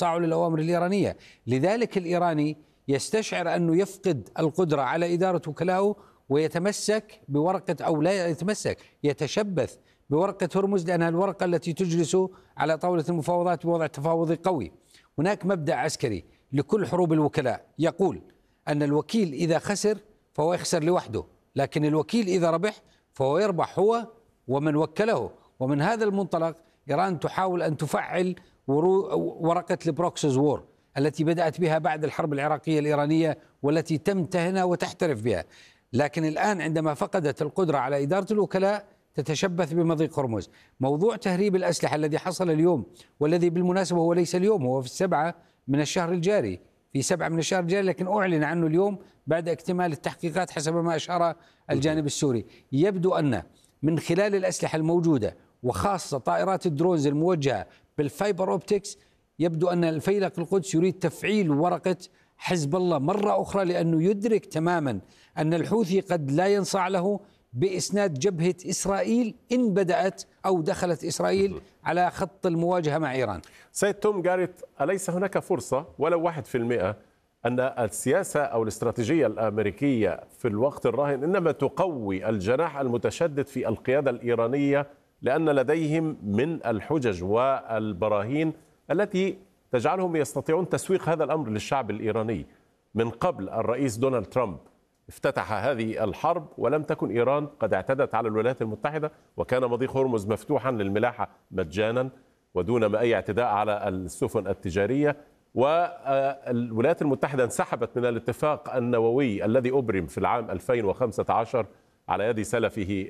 تصاعد الأوامر الإيرانية. لذلك الإيراني يستشعر أنه يفقد القدرة على إدارة وكلائه ويتمسك بورقة، أو لا يتمسك، يتشبث بورقة هرمز، لأنها الورقة التي تجلس على طاولة المفاوضات بوضع تفاوضي قوي. هناك مبدأ عسكري لكل حروب الوكلاء يقول أن الوكيل إذا خسر فهو يخسر لوحده، لكن الوكيل إذا ربح فهو يربح هو ومن وكله. ومن هذا المنطلق إيران تحاول أن تفعل ورقة البروكسيز وور التي بدأت بها بعد الحرب العراقية الإيرانية والتي تمتهن وتحترف بها، لكن الآن عندما فقدت القدرة على إدارة الوكلاء تتشبث بمضيق هرمز. موضوع تهريب الأسلحة الذي حصل اليوم، والذي بالمناسبة هو ليس اليوم، هو في 7 من الشهر الجاري، في 7 من الشهر الجاري، لكن أعلن عنه اليوم بعد اكتمال التحقيقات حسب ما أشار الجانب السوري. يبدو أن من خلال الأسلحة الموجودة وخاصة طائرات الدرونز الموجهة بالفايبر أوبتكس، يبدو أن الفيلق القدس يريد تفعيل ورقة حزب الله مرة أخرى، لأنه يدرك تماما أن الحوثي قد لا ينصاع له بإسناد جبهة إسرائيل إن بدأت أو دخلت إسرائيل على خط المواجهة مع إيران. سيد توم جاريت، أليس هناك فرصة ولو 1% أن السياسة أو الاستراتيجية الأمريكية في الوقت الراهن إنما تقوي الجناح المتشدد في القيادة الإيرانية، لأن لديهم من الحجج والبراهين التي تجعلهم يستطيعون تسويق هذا الأمر للشعب الإيراني؟ من قبل الرئيس دونالد ترامب افتتح هذه الحرب ولم تكن إيران قد اعتدت على الولايات المتحدة، وكان مضيق هرمز مفتوحا للملاحة مجانا ودون ما أي اعتداء على السفن التجارية، والولايات المتحدة انسحبت من الاتفاق النووي الذي أبرم في العام 2015 على يد سلفه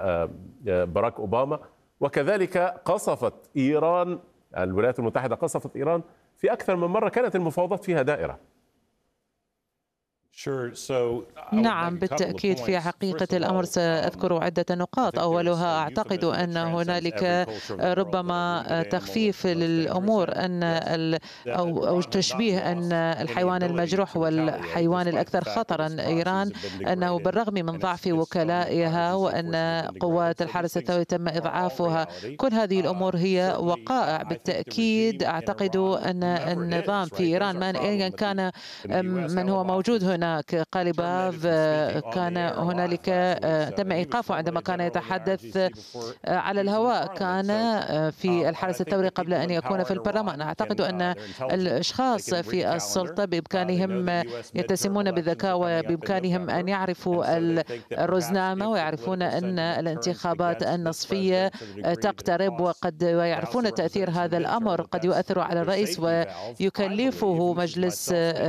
باراك أوباما. وكذلك قصفت إيران، الولايات المتحدة قصفت إيران في أكثر من مرة كانت المفاوضات فيها دائرة. نعم بالتأكيد، في حقيقة الأمر سأذكر عدة نقاط. أولها أعتقد أن هنالك ربما تخفيف للأمور أو تشبيه أن الحيوان المجروح والحيوان الأكثر خطرا إيران، أنه بالرغم من ضعف وكلائها وأن قوات الحرس الثوري تم إضعافها، كل هذه الأمور هي وقائع. بالتأكيد أعتقد أن النظام في إيران أيا كان من هو موجود هنا، قاليباف كان هنالك تم إيقافه عندما كان يتحدث على الهواء، كان في الحرس الثوري قبل أن يكون في البرلمان. أعتقد أن الأشخاص في السلطة بإمكانهم يتسمون بالذكاء وبإمكانهم أن يعرفوا الرزنامة ويعرفون أن الانتخابات النصفية تقترب، وقد يعرفون تأثير هذا الأمر قد يؤثر على الرئيس ويكلفه مجلس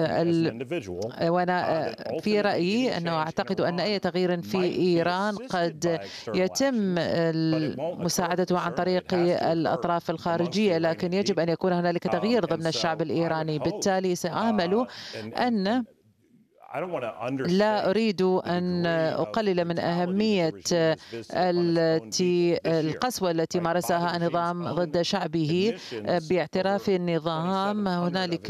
وأنا في رأيي أنه أعتقد أن أي تغيير في إيران قد يتم مساعدته عن طريق الأطراف الخارجية، لكن يجب أن يكون هنالك تغيير ضمن الشعب الإيراني. بالتالي سأعمل أن لا أريد أن أقلل من أهمية القسوة التي مارسها النظام ضد شعبه. باعتراف النظام هنالك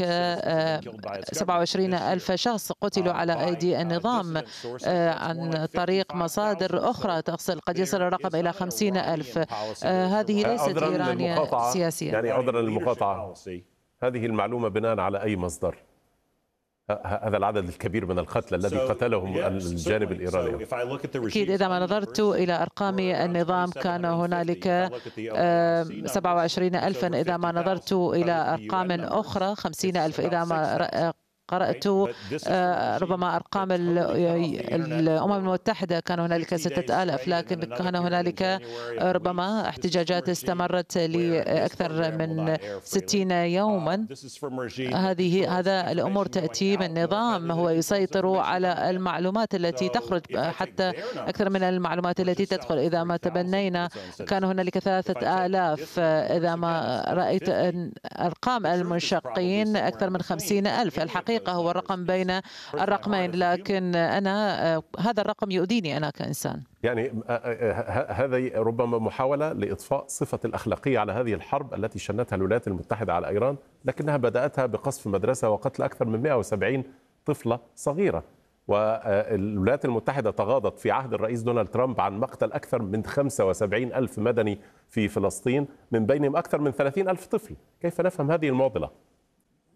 27,000 شخص قتلوا على أيدي النظام عن طريق مصادر أخرى قد يصل الرقم إلى 50,000. هذه ليست إيرانية سياسية. يعني عذرا للمقاطعة، هذه المعلومة بناء على أي مصدر؟ هذا العدد الكبير من القتلى الذي قتلهم الجانب الإيراني. أكيد إذا ما نظرت إلى أرقام النظام كان هنالك 27,000. إذا ما نظرت إلى أرقام أخرى 50,000. إذا ما قرأت ربما أرقام الأمم المتحدة كان هنالك 6,000، لكن كان هنالك ربما احتجاجات استمرت لأكثر من 60 يوما. هذا الأمور تأتي من نظام هو يسيطر على المعلومات التي تخرج، حتى أكثر من المعلومات التي تدخل. إذا ما تبنينا كان هنالك 3,000. إذا ما رأيت أرقام المنشقين أكثر من 50,000. الحقيقة هو الرقم بين الرقمين، لكن أنا هذا الرقم يؤذيني أنا كإنسان. يعني هذه ربما محاولة لإضفاء صفة الأخلاقية على هذه الحرب التي شنتها الولايات المتحدة على إيران، لكنها بدأتها بقصف مدرسة وقتل أكثر من 170 طفلة صغيرة. والولايات المتحدة تغاضت في عهد الرئيس دونالد ترامب عن مقتل أكثر من 75,000 مدني في فلسطين، من بينهم أكثر من 30,000 طفل. كيف نفهم هذه المعضلة؟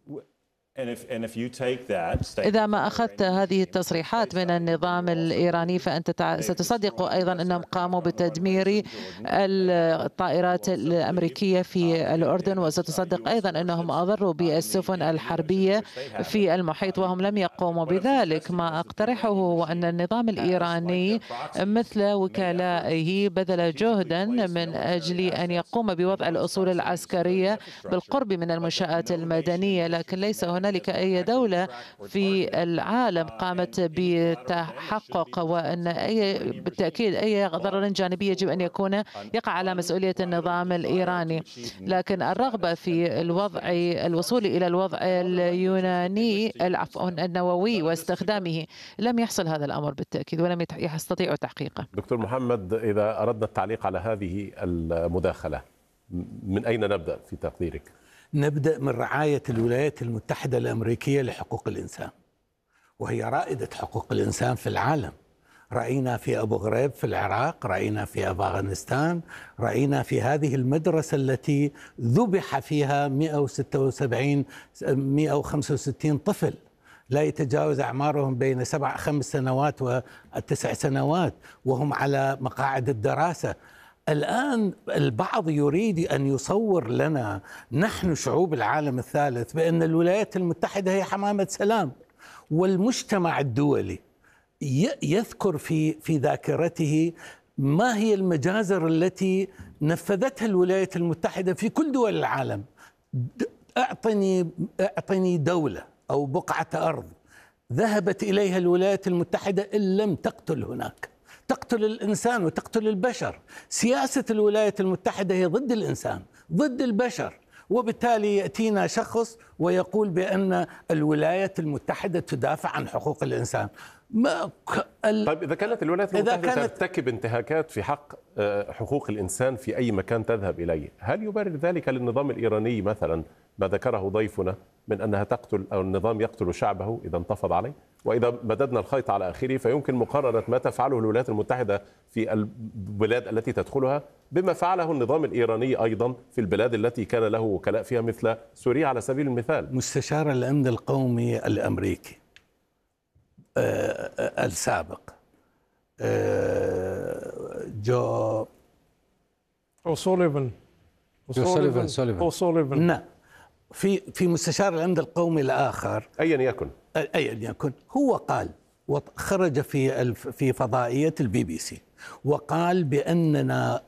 إذا ما أخذت هذه التصريحات من النظام الإيراني فأنت ستصدق أيضا أنهم قاموا بتدمير الطائرات الأمريكية في الأردن، وستصدق أيضا أنهم أضروا بالسفن الحربية في المحيط وهم لم يقوموا بذلك. ما أقترحه هو أن النظام الإيراني مثل وكلائه بذل جهدا من أجل أن يقوم بوضع الأصول العسكرية بالقرب من المنشآت المدنية، لكن ليس هنالك أي دولة في العالم قامت بتحقق، وأن بالتأكيد أي ضرر جانبي يجب أن يقع على مسؤولية النظام الإيراني. لكن الرغبة في الوصول إلى الوضع اليوناني النووي واستخدامه لم يحصل هذا الأمر بالتأكيد، ولم يستطيعوا تحقيقه. دكتور محمد، إذا أردنا التعليق على هذه المداخلة، من أين نبدأ في تقديرك؟ نبدأ من رعاية الولايات المتحدة الأمريكية لحقوق الإنسان، وهي رائدة حقوق الإنسان في العالم. رأينا في أبو غريب في العراق، رأينا في أفغانستان، رأينا في هذه المدرسة التي ذبح فيها 165 طفل لا يتجاوز أعمارهم بين 5 سنوات و9 سنوات وهم على مقاعد الدراسة. الآن البعض يريد أن يصور لنا نحن شعوب العالم الثالث بأن الولايات المتحدة هي حمامة سلام، والمجتمع الدولي يذكر في ذاكرته ما هي المجازر التي نفذتها الولايات المتحدة في كل دول العالم. أعطني دولة أو بقعة أرض ذهبت إليها الولايات المتحدة إن لم تقتل هناك، تقتل الإنسان وتقتل البشر. سياسة الولايات المتحدة هي ضد الإنسان، ضد البشر، وبالتالي يأتينا شخص ويقول بأن الولايات المتحدة تدافع عن حقوق الإنسان. طيب إذا كانت الولايات المتحدة ترتكب انتهاكات في حق حقوق الإنسان في أي مكان تذهب إليه، هل يبرر ذلك للنظام الإيراني مثلا ما ذكره ضيفنا من أنها تقتل أو النظام يقتل شعبه إذا انتفض عليه؟ وإذا مددنا الخيط على آخره فيمكن مقارنة ما تفعله الولايات المتحدة في البلاد التي تدخلها بما فعله النظام الإيراني أيضا في البلاد التي كان له وكلاء فيها مثل سوريا على سبيل المثال. مستشار الأمن القومي الأمريكي السابق جو سوليفان نعم، في مستشار الأمن القومي الآخر أيا يكن هو قال وخرج في فضائية BBC وقال بأننا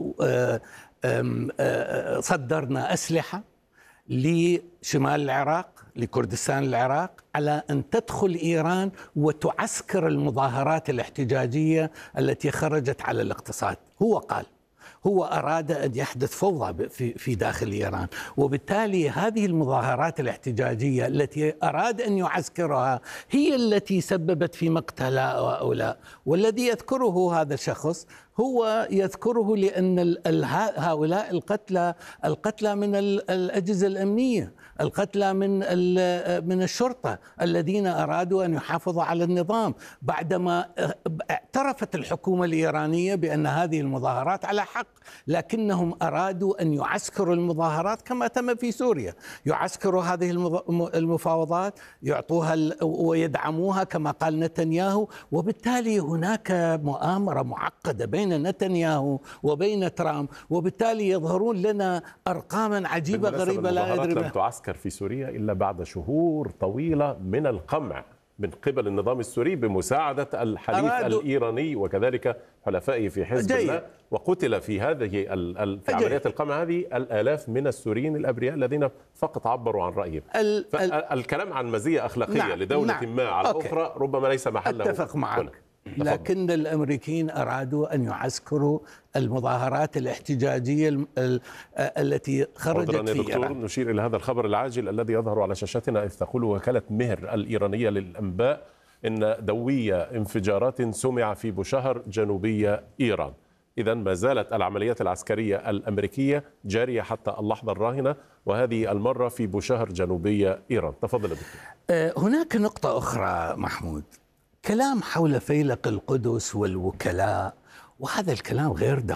صدرنا أسلحة لشمال العراق، لكردستان العراق، على أن تدخل إيران وتعسكر المظاهرات الاحتجاجية التي خرجت على الاقتصاد. هو أراد أن يحدث فوضى في داخل إيران، وبالتالي هذه المظاهرات الاحتجاجية التي أراد أن يعسكرها هي التي سببت في مقتل هؤلاء. والذي يذكره هذا الشخص هو يذكره لأن هؤلاء القتلى من الأجهزة الأمنية، القتلى من الشرطة الذين أرادوا أن يحافظوا على النظام، بعدما اعترفت الحكومة الإيرانية بأن هذه المظاهرات على حق، لكنهم أرادوا أن يعسكروا المظاهرات كما تم في سوريا، يعسكروا هذه المفاوضات، يعطوها ويدعموها كما قال نتنياهو. وبالتالي هناك مؤامرة معقدة بين نتنياهو وبين ترامب، وبالتالي يظهرون لنا أرقاما عجيبة غريبة لا يدري لم تعسكر في سوريا إلا بعد شهور طويلة من القمع من قبل النظام السوري بمساعدة الحليف الإيراني وكذلك حلفائه في حزب الله، وقتل في هذه في عمليات القمع هذه الآلاف من السوريين الأبرياء الذين فقط عبروا عن رأيهم. الكلام عن مزية أخلاقية لدولة ما على أخرى ربما ليس محله. أتفق معك، لكن الأمريكيين أرادوا أن يعسكروا المظاهرات الاحتجاجية التي خرجت في إيران. نشير إلى هذا الخبر العاجل الذي يظهر على شاشتنا، إذ تقول وكالة مهر الإيرانية للأنباء إن دوية انفجارات سمع في بوشهر جنوبية إيران. إذا ما زالت العمليات العسكرية الأمريكية جارية حتى اللحظة الراهنة، وهذه المرة في بوشهر جنوبية إيران. تفضل دكتور. هناك نقطة أخرى محمود، كلام حول فيلق القدس والوكلاء، وهذا الكلام غير دقيق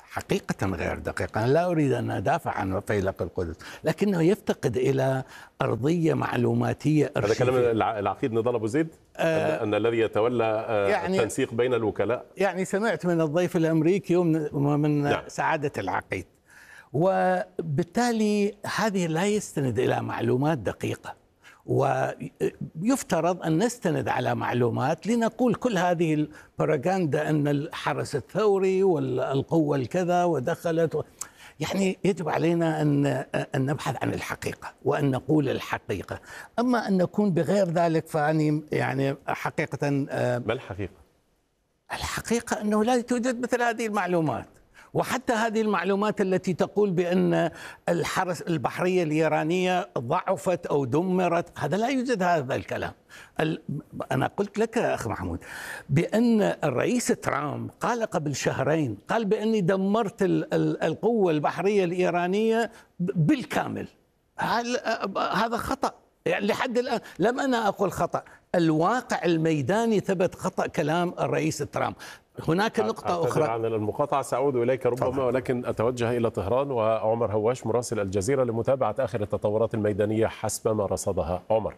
حقيقة غير دقيق. أنا لا أريد أن أدافع عن فيلق القدس، لكنه يفتقد إلى أرضية معلوماتية أرشيفية. هذا كلام العقيد نضال أبو زيد أن الذي يتولى يعني التنسيق بين الوكلاء. يعني سمعت من الضيف الأمريكي ومن نعم. سعادة العقيد، وبالتالي هذه لا يستند إلى معلومات دقيقة، ويفترض أن نستند على معلومات لنقول كل هذه البروباغندا أن الحرس الثوري والقوة الكذا ودخلت يعني يجب علينا أن نبحث عن الحقيقة وأن نقول الحقيقة. أما أن نكون بغير ذلك فأني يعني حقيقة ما الحقيقة؟ الحقيقة أنه لا توجد مثل هذه المعلومات، وحتى هذه المعلومات التي تقول بأن الحرس البحرية الإيرانية ضعفت أو دمرت، هذا لا يوجد هذا الكلام. أنا قلت لك أخ محمود بأن الرئيس ترامب قال قبل شهرين، قال بأني دمرت القوة البحرية الإيرانية بالكامل. هذا خطأ، يعني لحد الآن لم أنا أقول خطأ، الواقع الميداني ثبت خطأ كلام الرئيس ترامب. هناك نقطة أخرى عن المقاطعة سأعود إليك ربما طبعا. ولكن أتوجه إلى طهران وعمر هواش مراسل الجزيرة لمتابعة آخر التطورات الميدانية حسب ما رصدها. عمر.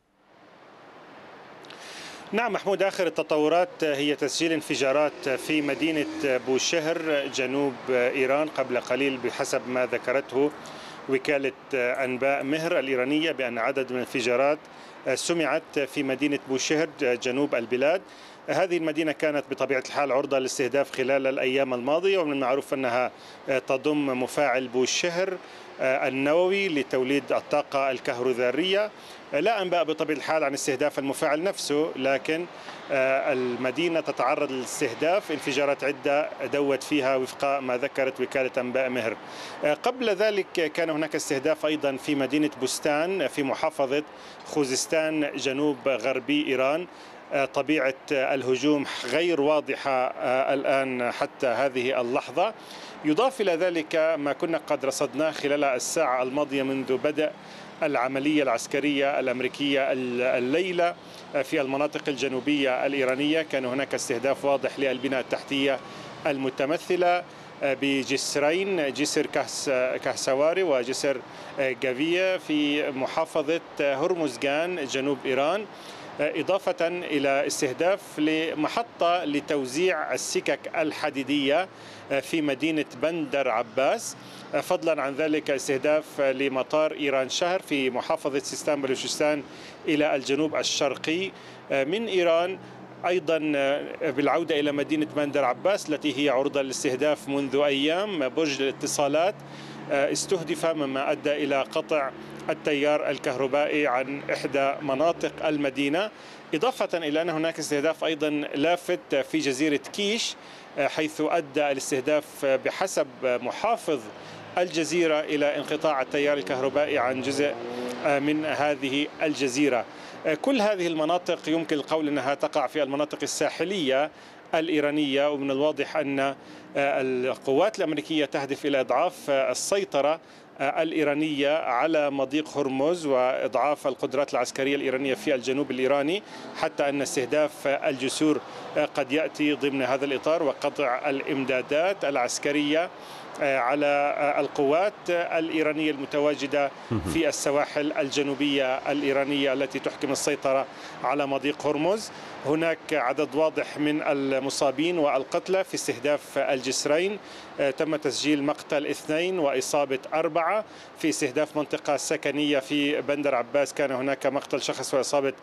نعم محمود، آخر التطورات هي تسجيل انفجارات في مدينة بوشهر جنوب إيران قبل قليل بحسب ما ذكرته وكالة أنباء مهر الإيرانية بأن عدد من الانفجارات سمعت في مدينة بوشهر جنوب البلاد. هذه المدينة كانت بطبيعة الحال عرضة للاستهداف خلال الأيام الماضية، ومن المعروف أنها تضم مفاعل بوشهر النووي لتوليد الطاقة الكهروذرية. لا أنباء بطبيعة الحال عن استهداف المفاعل نفسه، لكن المدينة تتعرض للاستهداف، انفجارات عدة دوت فيها وفق ما ذكرت وكالة أنباء مهر. قبل ذلك كان هناك استهداف أيضا في مدينة بستان في محافظة خوزستان جنوب غربي إيران. طبيعة الهجوم غير واضحة الآن حتى هذه اللحظة. يضاف إلى ذلك ما كنا قد رصدناه خلال الساعة الماضية منذ بدء العملية العسكرية الأمريكية الليلة في المناطق الجنوبية الإيرانية. كان هناك استهداف واضح للبنى التحتية المتمثلة بجسرين، جسر كهسواري وجسر جافية في محافظة هرمزغان جنوب إيران، إضافة إلى استهداف لمحطة لتوزيع السكك الحديدية في مدينة بندر عباس. فضلا عن ذلك استهداف لمطار إيران شهر في محافظة سيستان بلوشستان إلى الجنوب الشرقي من إيران. أيضا بالعودة إلى مدينة بندر عباس التي هي عرضة للاستهداف منذ أيام، برج الاتصالات استهدف مما أدى إلى قطع التيار الكهربائي عن إحدى مناطق المدينة. إضافة إلى أن هناك استهداف أيضا لافت في جزيرة كيش، حيث أدى الاستهداف بحسب محافظ الجزيرة إلى انقطاع التيار الكهربائي عن جزء من هذه الجزيرة. كل هذه المناطق يمكن القول أنها تقع في المناطق الساحلية الإيرانية، ومن الواضح أن القوات الأمريكية تهدف إلى إضعاف السيطرة الإيرانية على مضيق هرمز وإضعاف القدرات العسكرية الإيرانية في الجنوب الإيراني، حتى أن استهداف الجسور قد يأتي ضمن هذا الإطار، وقطع الإمدادات العسكرية على القوات الإيرانية المتواجدة في السواحل الجنوبية الإيرانية التي تحكم السيطرة على مضيق هرمز. هناك عدد واضح من المصابين والقتلى في استهداف الجسرين، تم تسجيل مقتل 2 وإصابة 4. في استهداف منطقة سكنية في بندر عباس كان هناك مقتل شخص وإصابة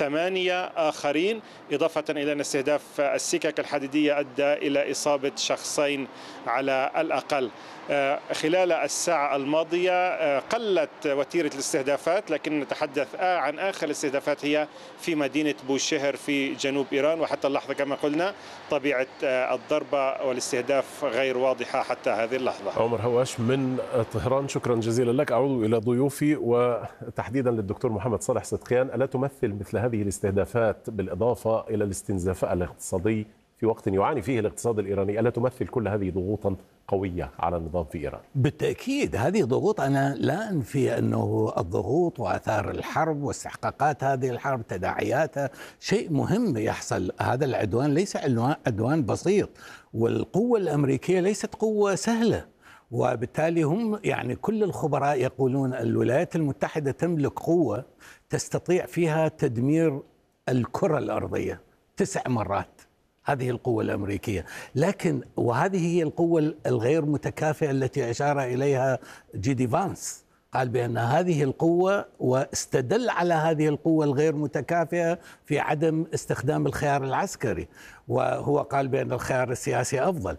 8 آخرين، إضافة إلى أن استهداف السكك الحديدية أدى إلى إصابة شخصين على الأقل. خلال الساعة الماضية قلت وتيرة الاستهدافات، لكن نتحدث عن آخر الاستهدافات هي في مدينة بوشهر في جنوب إيران، وحتى اللحظة كما قلنا طبيعة الضربة والاستهداف غير واضحة حتى هذه اللحظة. عمر هواش من طهران، شكرا جزيلا لك. أعود إلى ضيوفي وتحديدا للدكتور محمد صالح صدقيان. ألا تمثل مثل هذه الاستهدافات بالإضافة إلى الاستنزاف الاقتصادي في وقت يعاني فيه الاقتصاد الإيراني، ألا تمثل كل هذه ضغوطا قوية على النظام في إيران؟ بالتأكيد هذه ضغوط، أنا لا أنفي أنه الضغوط وآثار الحرب واستحقاقات هذه الحرب تداعياتها شيء مهم يحصل. هذا العدوان ليس عدوان بسيط، والقوة الأمريكية ليست قوة سهلة، وبالتالي هم يعني كل الخبراء يقولون الولايات المتحدة تملك قوة تستطيع فيها تدمير الكرة الأرضية 9 مرات، هذه القوة الأمريكية. لكن وهذه هي القوة الغير متكافئة التي أشار إليها جيدي فانس، قال بأن هذه القوة، واستدل على هذه القوة الغير متكافئة في عدم استخدام الخيار العسكري، وهو قال بأن الخيار السياسي أفضل.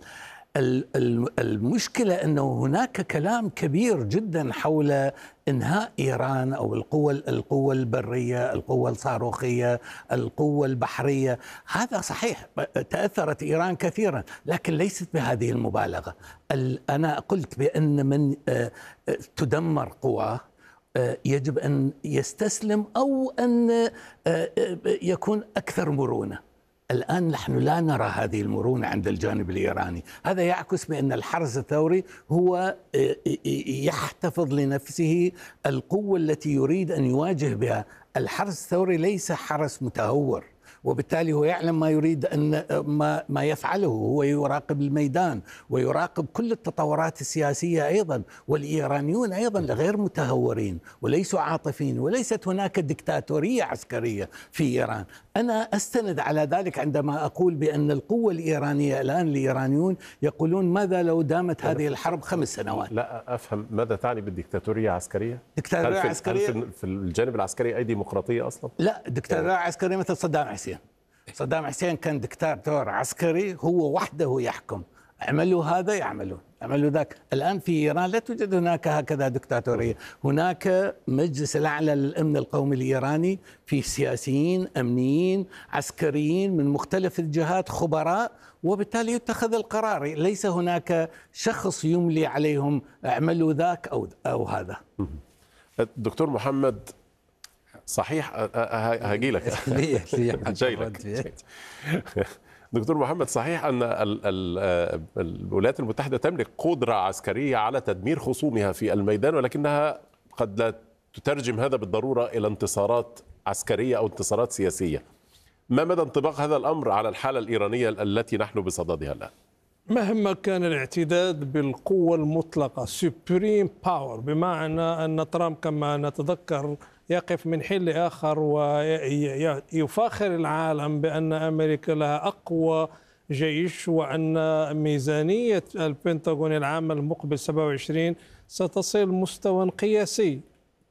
المشكلة أنه هناك كلام كبير جدا حول إنهاء إيران أو القوة البرية، القوة الصاروخية، القوة البحرية. هذا صحيح، تأثرت إيران كثيرا، لكن ليست بهذه المبالغة. أنا قلت بأن من تدمر قواه يجب أن يستسلم أو أن يكون أكثر مرونة. الآن نحن لا نرى هذه المرونة عند الجانب الإيراني. هذا يعكس بأن الحرس الثوري هو يحتفظ لنفسه القوة التي يريد أن يواجه بها. الحرس الثوري ليس حرس متهور، وبالتالي هو يعلم ما يريد أن ما يفعله. هو يراقب الميدان ويراقب كل التطورات السياسية أيضا، والإيرانيون أيضا غير متهورين وليسوا عاطفيين، وليست هناك ديكتاتورية عسكرية في إيران. أنا أستند على ذلك عندما أقول بأن القوة الإيرانية الآن، الإيرانيون يقولون ماذا لو دامت هذه الحرب 5 سنوات؟ لا أفهم ماذا تعني بالديكتاتورية عسكرية؟ ديكتاتورية عسكرية هل في الجانب العسكري أي ديمقراطية أصلا؟ لا، ديكتاتورية عسكرية مثل صدام حسين. صدام حسين كان دكتاتور عسكري، هو وحده يحكم، اعملوا هذا يعملون، اعملوا ذاك. الآن في إيران لا توجد هناك هكذا دكتاتورية. هناك مجلس الأعلى للأمن القومي الإيراني، في سياسيين، أمنيين، عسكريين من مختلف الجهات، خبراء، وبالتالي يتخذ القرار. ليس هناك شخص يملي عليهم اعملوا ذاك أو هذا. دكتور محمد، صحيح هاجي لك جاي لك. دكتور محمد، صحيح أن الولايات المتحدة تملك قدرة عسكرية على تدمير خصومها في الميدان، ولكنها قد لا تترجم هذا بالضرورة إلى انتصارات عسكرية أو انتصارات سياسية. ما مدى انطباق هذا الأمر على الحالة الإيرانية التي نحن بصددها الآن؟ مهما كان الاعتداد بالقوة المطلقة supreme power، بمعنى أن ترامب كما نتذكر يقف من حين لآخر ويفاخر العالم بأن أمريكا لها أقوى جيش، وأن ميزانية البنتاغون العام المقبل 27 ستصل مستوى قياسي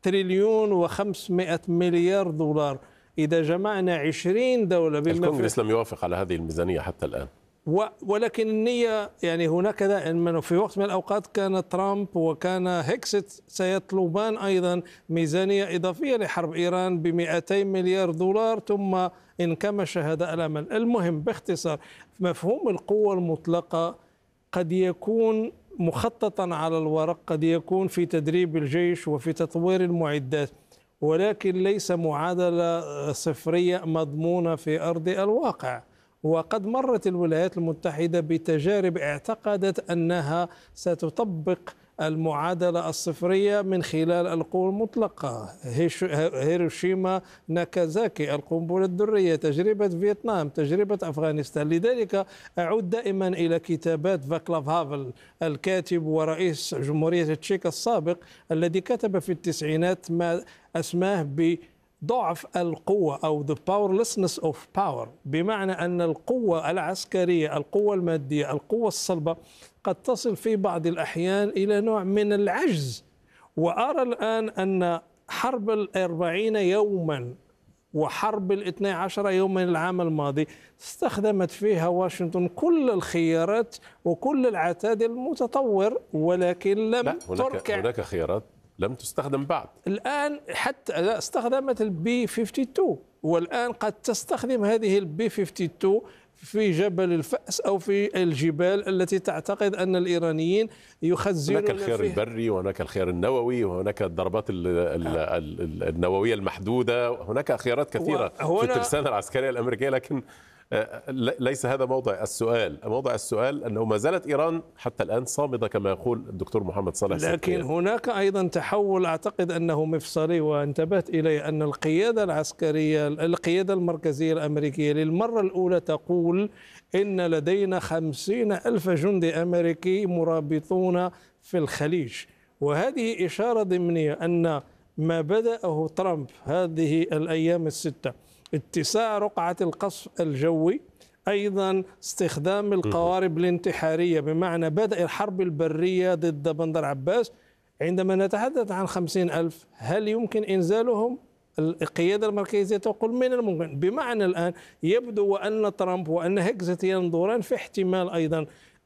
1,500,000,000,000 دولار. إذا جمعنا 20 دولة الكونغرس لم يوافق على هذه الميزانية حتى الآن، ولكن النية يعني هناك دائما في وقت من الأوقات كان ترامب وكان هيكست سيطلبان أيضا ميزانية إضافية لحرب إيران ب200 مليار دولار، ثم انكمش هذا الأمل. المهم باختصار، مفهوم القوة المطلقة قد يكون مخططا على الورق، قد يكون في تدريب الجيش وفي تطوير المعدات، ولكن ليس معادلة صفرية مضمونة في أرض الواقع. وقد مرت الولايات المتحدة بتجارب اعتقدت أنها ستطبق المعادلة الصفرية من خلال القوة المطلقة. هيروشيما ناكازاكي، القنبلة الذرية، تجربة فيتنام، تجربة أفغانستان. لذلك أعود دائما إلى كتابات فاكلاف هافل، الكاتب ورئيس جمهورية التشيك السابق، الذي كتب في التسعينات ما أسماه ضعف القوة أو the powerlessness of power، بمعنى أن القوة العسكرية، القوة المادية، القوة الصلبة قد تصل في بعض الأحيان إلى نوع من العجز. وأرى الآن أن حرب 40 يوما وحرب 12 يوما العام الماضي استخدمت فيها واشنطن كل الخيارات وكل العتاد المتطور، ولكن لم تركع. هناك خيارات لم تستخدم بعد الآن، حتى استخدمت البي 52، والآن قد تستخدم هذه البي 52 في جبل الفأس أو في الجبال التي تعتقد أن الإيرانيين يخزنون. هناك الخيار البري، وهناك الخيار النووي، وهناك الضربات النووية المحدودة. هناك خيارات كثيرة في الترسانة العسكرية الأمريكية، لكن ليس هذا موضع السؤال. موضع السؤال أنه ما زالت إيران حتى الآن صامدة كما يقول الدكتور محمد صالح. لكن هناك أيضا تحول أعتقد أنه مفصلي، وانتبهت إليه أن القيادة العسكرية القيادة المركزية الأمريكية للمرة الأولى تقول إن لدينا 50,000 جندي أمريكي مرابطون في الخليج، وهذه إشارة ضمنية أن ما بدأه ترامب هذه الأيام الستة، اتساع رقعة القصف الجوي، أيضا استخدام القوارب الانتحارية، بمعنى بدء الحرب البرية ضد بندر عباس. عندما نتحدث عن 50,000 هل يمكن إنزالهم؟ القيادة المركزية تقول من الممكن، بمعنى الآن يبدو وأن ترامب وأن هيكسيت ينظران في احتمال أيضا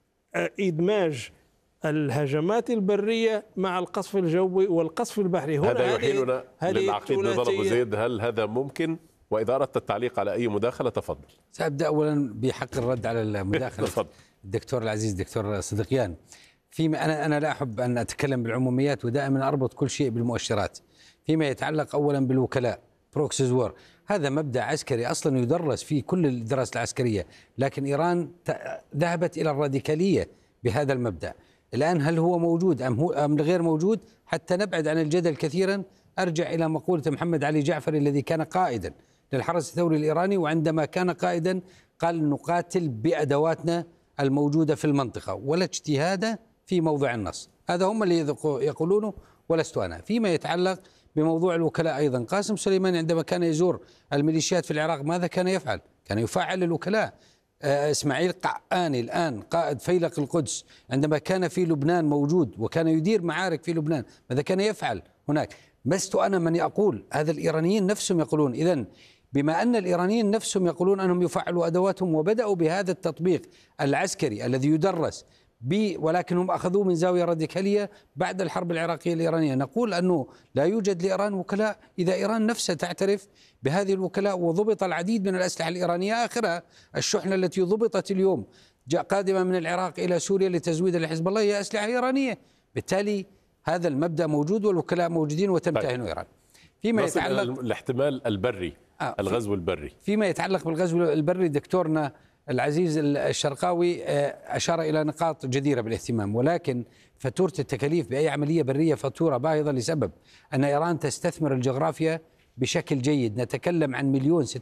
إدماج الهجمات البرية مع القصف الجوي والقصف البحري. هذا يحيلنا للعقيد نضال أبو زيد، هل هذا ممكن؟ وإذا أردت التعليق على أي مداخلة تفضل. سأبدأ أولا بحق الرد على المداخلة الدكتور العزيز دكتور صديقيان. أنا لا أحب أن أتكلم بالعموميات، ودائما أربط كل شيء بالمؤشرات. فيما يتعلق أولا بالوكلاء بروكسيز وور، هذا مبدأ عسكري أصلا يدرس في كل الدراسة العسكرية، لكن إيران ذهبت إلى الراديكالية بهذا المبدأ. الآن هل هو موجود أم غير موجود؟ حتى نبعد عن الجدل كثيرا أرجع إلى مقولة محمد علي جعفر الذي كان قائدا للحرس الثوري الإيراني، وعندما كان قائدا قال نقاتل بأدواتنا الموجودة في المنطقة ولا اجتهاد في موضع النص. هذا هم اللي يقولونه ولست أنا. فيما يتعلق بموضوع الوكلاء أيضا، قاسم سليماني عندما كان يزور الميليشيات في العراق ماذا كان يفعل؟ كان يفعل الوكلاء. إسماعيل قعاني الآن قائد فيلق القدس عندما كان في لبنان موجود وكان يدير معارك في لبنان، ماذا كان يفعل هناك؟ لست أنا من أقول، هذا الإيرانيين نفسهم يقولون. إذن بما أن الإيرانيين نفسهم يقولون أنهم يفعلوا أدواتهم وبدأوا بهذا التطبيق العسكري الذي يدرس ولكنهم أخذوه من زاوية راديكالية بعد الحرب العراقية الإيرانية، نقول أنه لا يوجد لإيران وكلاء إذا إيران نفسها تعترف بهذه الوكلاء. وضبط العديد من الأسلحة الإيرانية، آخرها الشحنة التي ضبطت اليوم قادمة من العراق إلى سوريا لتزويد لحزب الله هي أسلحة إيرانية. بالتالي هذا المبدأ موجود والوكلاء موجودين وتمتهن إيران. فيما يتعلق الاحتمال البري، الغزو البري، فيما يتعلق بالغزو البري دكتورنا العزيز الشرقاوي أشار إلى نقاط جديرة بالاهتمام، ولكن فاتورة التكاليف بأي عملية برية فاتورة باهظة لسبب أن إيران تستثمر الجغرافيا بشكل جيد. نتكلم عن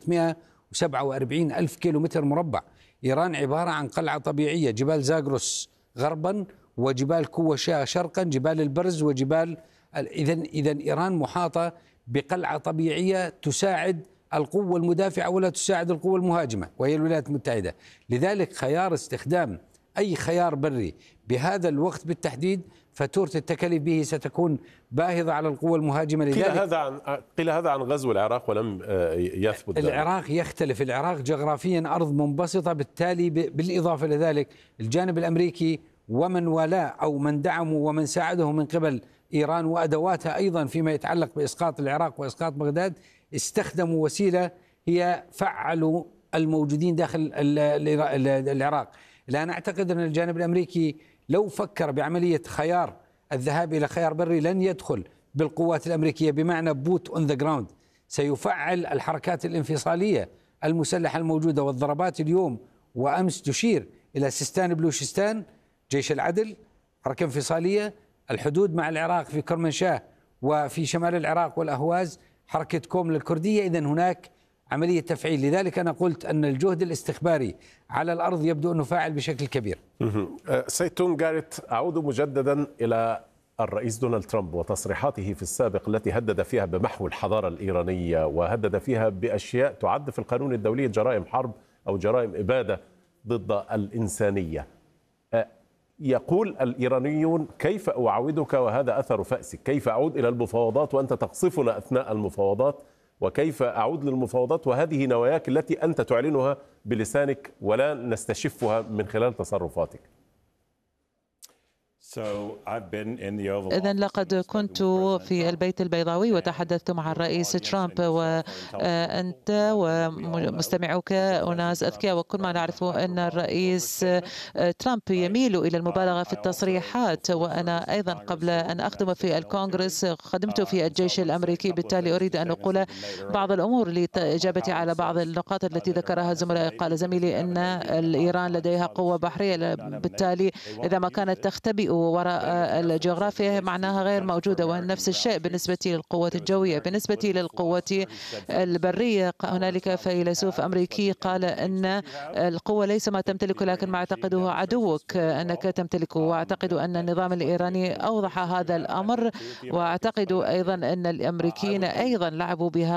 1,647,000 كيلومتر مربع. إيران عبارة عن قلعة طبيعية، جبال زاغروس غربا وجبال كوشا شرقا، جبال البرز وجبال إذن إيران محاطة بقلعة طبيعية تساعد القوة المدافعة ولا تساعد القوة المهاجمة وهي الولايات المتحدة. لذلك خيار استخدام أي خيار بري بهذا الوقت بالتحديد فاتورة التكاليف به ستكون باهظة على القوة المهاجمة. قيل هذا عن غزو العراق ولم يثبت ذلك. العراق يختلف، العراق جغرافيا أرض منبسطة، بالتالي بالإضافة لذلك الجانب الأمريكي ومن والاه أو من دعمه ومن ساعده من قبل إيران وأدواتها أيضا فيما يتعلق بإسقاط العراق وإسقاط بغداد استخدموا وسيلة هي فعلوا الموجودين داخل العراق. الآن أعتقد أن الجانب الأمريكي لو فكر بعملية خيار الذهاب إلى خيار بري لن يدخل بالقوات الأمريكية بمعنى بوت اون ذا جراوند، سيفعل الحركات الانفصالية المسلحة الموجودة والضربات اليوم وأمس تشير إلى سيستان بلوشستان، جيش العدل، حركة انفصالية، الحدود مع العراق في كرمنشاه وفي شمال العراق والأهواز حركة كوم للكردية. إذن هناك عملية تفعيل. لذلك أنا قلت أن الجهد الاستخباري على الأرض يبدو أنه فاعل بشكل كبير. سيد توم جاريت، أعود مجددا إلى الرئيس دونالد ترامب وتصريحاته في السابق التي هدد فيها بمحو الحضارة الإيرانية وهدد فيها بأشياء تعد في القانون الدولي جرائم حرب أو جرائم إبادة ضد الإنسانية. يقول الإيرانيون كيف أعودك وهذا أثر فأسك، كيف أعود إلى المفاوضات وأنت تقصفنا أثناء المفاوضات، وكيف أعود للمفاوضات وهذه نواياك التي أنت تعلنها بلسانك ولا نستشفها من خلال تصرفاتك. إذن لقد كنت في البيت البيضاوي وتحدثت مع الرئيس ترامب، وأنت ومستمعوك أناس أذكياء، وكل ما نعرف أن الرئيس ترامب يميل إلى المبالغة في التصريحات. وأنا أيضا قبل أن أخدم في الكونغرس خدمت في الجيش الأمريكي، بالتالي أريد أن أقول بعض الأمور لإجابتي على بعض النقاط التي ذكرها زملائي. قال زميلي أن إيران لديها قوة بحرية، بالتالي إذا ما كانت تختبئ وراء الجغرافيا معناها غير موجودة. ونفس الشيء بالنسبة للقوة الجوية. بالنسبة للقوة البرية، هنالك فيلسوف أمريكي قال أن القوة ليس ما تمتلكه لكن ما اعتقده عدوك أنك تمتلكه. وأعتقد أن النظام الإيراني أوضح هذا الأمر، وأعتقد أيضا أن الأمريكيين أيضا لعبوا بها